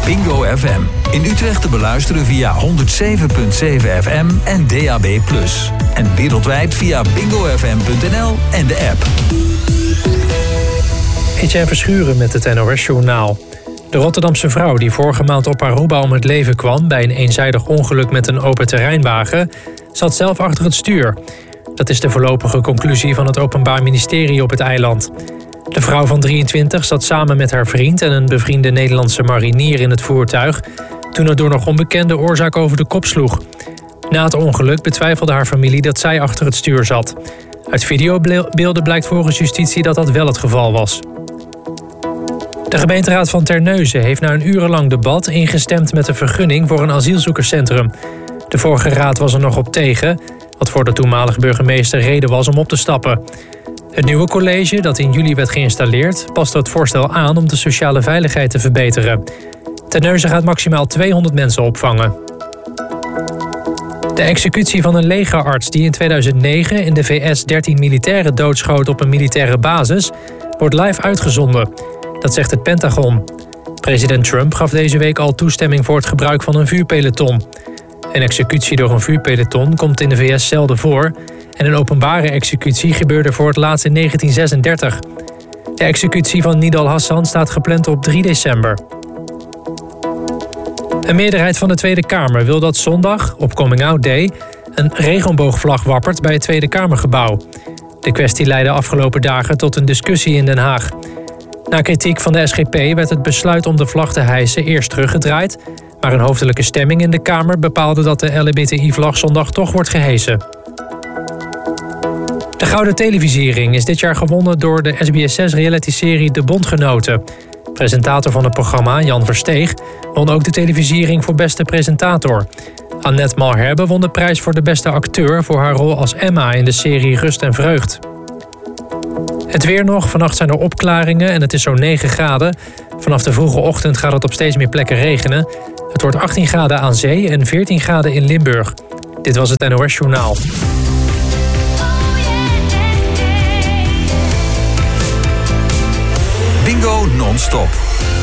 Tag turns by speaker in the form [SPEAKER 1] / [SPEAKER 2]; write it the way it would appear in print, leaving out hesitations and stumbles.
[SPEAKER 1] Bingo FM. In Utrecht te beluisteren via 107.7 FM en DAB+. En wereldwijd via bingofm.nl en de app.
[SPEAKER 2] Etienne Verschuren met het NOS-journaal. De Rotterdamse vrouw die vorige maand op Aruba om het leven kwam bij een eenzijdig ongeluk met een open terreinwagen, zat zelf achter het stuur. Dat is de voorlopige conclusie van het Openbaar Ministerie op het eiland. De vrouw van 23 zat samen met haar vriend en een bevriende Nederlandse marinier in het voertuig toen het door nog onbekende oorzaak over de kop sloeg. Na het ongeluk betwijfelde haar familie dat zij achter het stuur zat. Uit videobeelden blijkt volgens justitie dat dat wel het geval was. De gemeenteraad van Terneuzen heeft na een urenlang debat ingestemd met de vergunning voor een asielzoekerscentrum. De vorige raad was er nog op tegen, wat voor de toenmalige burgemeester reden was om op te stappen. Het nieuwe college, dat in juli werd geïnstalleerd, past het voorstel aan om de sociale veiligheid te verbeteren. Terneuzen gaat maximaal 200 mensen opvangen. De executie van een legerarts die in 2009 in de VS 13 militairen doodschoot op een militaire basis, wordt live uitgezonden. Dat zegt het Pentagon. President Trump gaf deze week al toestemming voor het gebruik van een vuurpeloton. Een executie door een vuurpeloton komt in de VS zelden voor en een openbare executie gebeurde voor het laatst in 1936. De executie van Nidal Hassan staat gepland op 3 december. Een meerderheid van de Tweede Kamer wil dat zondag, op Coming Out Day, een regenboogvlag wappert bij het Tweede Kamergebouw. De kwestie leidde afgelopen dagen tot een discussie in Den Haag. Na kritiek van de SGP werd het besluit om de vlag te hijsen eerst teruggedraaid, maar een hoofdelijke stemming in de Kamer bepaalde dat de LHBTI-vlag zondag toch wordt gehesen. De Gouden Televisiering is dit jaar gewonnen door de SBS6-reality-serie De Bondgenoten. Presentator van het programma, Jan Versteeg, won ook de televisiering voor beste presentator. Annette Malherbe won de prijs voor de beste acteur voor haar rol als Emma in de serie Rust en Vreugd. Het weer nog. Vannacht zijn er opklaringen en het is zo'n 9 graden. Vanaf de vroege ochtend gaat het op steeds meer plekken regenen. Het wordt 18 graden aan zee en 14 graden in Limburg. Dit was het NOS Journaal.
[SPEAKER 1] Bingo non-stop.